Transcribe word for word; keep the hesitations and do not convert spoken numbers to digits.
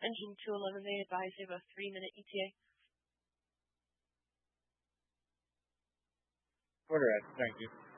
Engine two eleven, they advise you of a three-minute E T A. Correct, thank you.